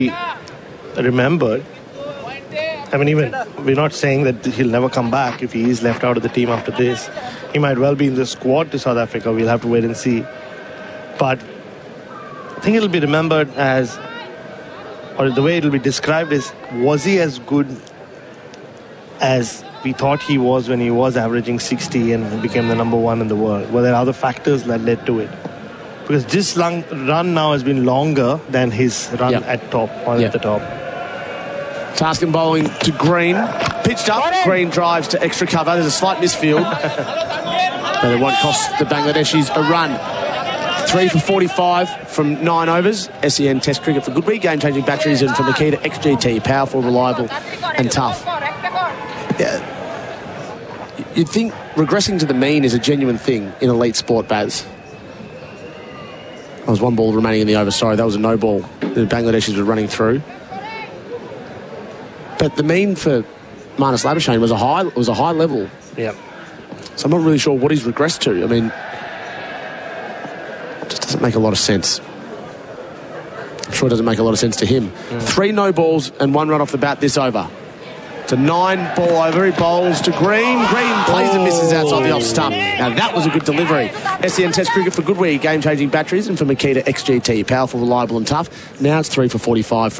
remembered. I mean, even we're not saying that he'll never come back if he is left out of the team after this. He might well be in the squad to South Africa. We'll have to wait and see. But I think it'll be remembered as, or the way it'll be described is, was he as good as we thought he was when he was averaging 60 and became the number one in the world? Were there other factors that led to it? Because this run now has been longer than his run at the top. Taskin bowling to Green. Pitched up. Green drives to extra cover. There's a slight misfield. But it won't cost the Bangladeshis a run. 3 for 45 from 9 overs. SEN Test Cricket for Goodwee. Game-changing batteries and for Makita XGT. Powerful, reliable and tough. Yeah. You'd think regressing to the mean is a genuine thing in elite sport, Baz. There was one ball remaining in the over. Sorry, that was a no ball. The Bangladeshis were running through. But the mean for Marnus Labuschagne was a high level. Yeah. So I'm not really sure what he's regressed to. I mean, it just doesn't make a lot of sense. I'm sure it doesn't make a lot of sense to him. 3 no balls and 1 run off the bat this over. It's a 9 ball over. He bowls to Green. Green plays and misses outside the off stump. Now that was a good delivery. SEN Test Cricket for Goodwee. Game-changing batteries and for Makita XGT. Powerful, reliable and tough. Now it's 3 for 45.